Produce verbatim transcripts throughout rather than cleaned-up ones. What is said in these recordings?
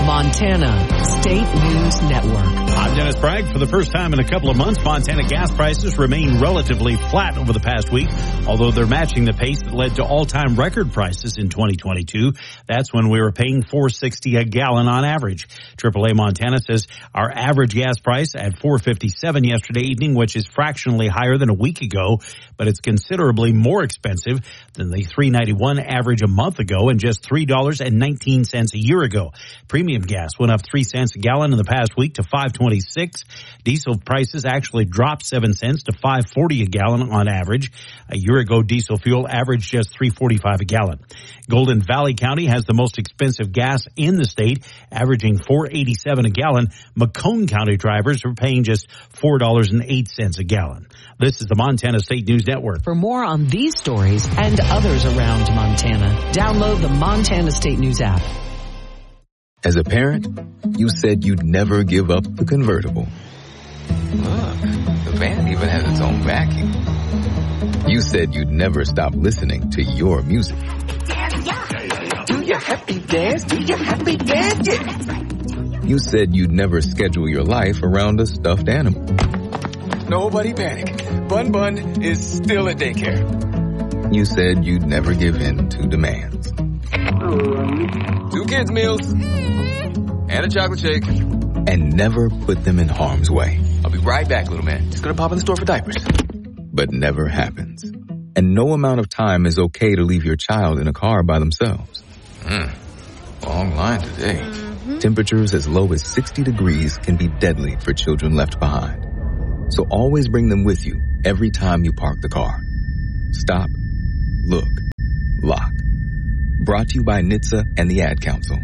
Montana State News Network. I'm Dennis Bragg. For the first time in a couple of months, Montana gas prices remain relatively flat over the past week, although they're matching the pace that led to all-time record prices in twenty twenty-two. That's when we were paying four dollars and sixty cents a gallon on average. triple A Montana says our average gas price at four dollars and fifty-seven cents yesterday evening, which is fractionally higher than a week ago, but it's considerably more expensive than the three dollars and ninety-one cents average a month ago and just three dollars and nineteen cents a year ago. Premium gas went up three cents a gallon in the past week to five dollars and twenty-six cents. Diesel prices actually dropped seven cents to five dollars and forty cents a gallon on average. A year ago, diesel fuel averaged just three dollars and forty-five cents a gallon. Golden Valley County has the most expensive gas in the state, averaging four dollars and eighty-seven cents a gallon. Macomb County drivers are paying just four dollars and eight cents a gallon. This is the Montana State News Network. For more on these stories and others around Montana, download the Montana State News app. As a parent, you said you'd never give up the convertible. Look, the van even has its own vacuum. You said you'd never stop listening to your music. Do your happy dance, do your happy dance, yeah. You said you'd never schedule your life around a stuffed animal. Nobody panic. Bun Bun is still at daycare. You said you'd never give in to demands. Two kids' meals and a chocolate shake. And never put them in harm's way. I'll be right back, little man. Just gonna pop in the store for diapers. But never happens. And no amount of time is okay to leave your child in a car by themselves. Hmm. Long line today. Mm-hmm. Temperatures as low as sixty degrees can be deadly for children left behind. So always bring them with you every time you park the car. Stop, look, lock. Brought to you by N H T S A and the Ad Council.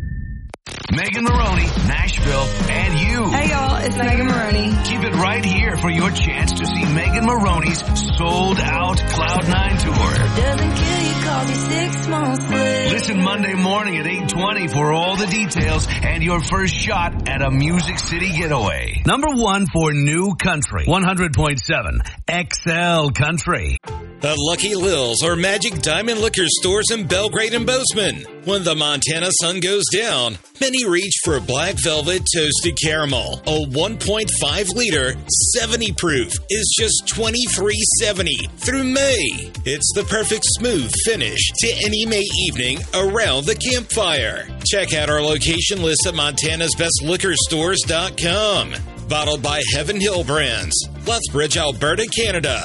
Megan Maroney, Nashville, and you. Hey, y'all, it's Megan Maroney. Keep it right here for your chance to see Megan Maroney's sold-out Cloud nine tour. Doesn't kill you, cause you're six months late. Listen Monday morning at eight twenty for all the details and your first shot at a Music City getaway. Number one for New Country, one hundred point seven X L Country. The Lucky Lils are Magic Diamond liquor stores in Belgrade and Bozeman. When the Montana sun goes down, many reach for Black Velvet Toasted Caramel. A one point five liter, seventy proof is just twenty-three seventy through May. It's the perfect smooth finish to any May evening around the campfire. Check out our location list at montanas best liquor stores dot com. Bottled by Heaven Hill Brands, Lethbridge, Alberta, Canada.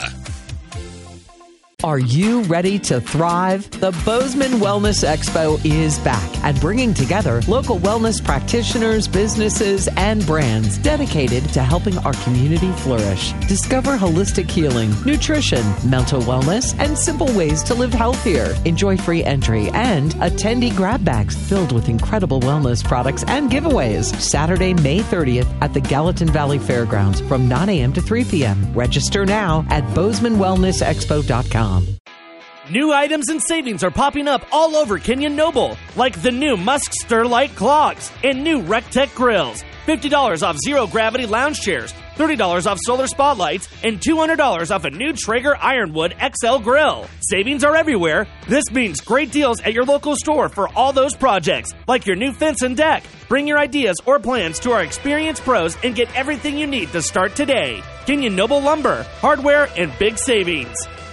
Are you ready to thrive? The Bozeman Wellness Expo is back and bringing together local wellness practitioners, businesses, and brands dedicated to helping our community flourish. Discover holistic healing, nutrition, mental wellness, and simple ways to live healthier. Enjoy free entry and attendee grab bags filled with incredible wellness products and giveaways. Saturday, May thirtieth at the Gallatin Valley Fairgrounds from nine a.m. to three p.m. Register now at bozeman wellness expo dot com. New items and savings are popping up all over Kenyon Noble, like the new Musk Stir Light Clogs and new RecTech grills. fifty dollars off zero-gravity lounge chairs, thirty dollars off solar spotlights, and two hundred dollars off a new Traeger Ironwood X L grill. Savings are everywhere. This means great deals at your local store for all those projects, like your new fence and deck. Bring your ideas or plans to our experienced pros and get everything you need to start today. Kenyon Noble Lumber, hardware, and big savings.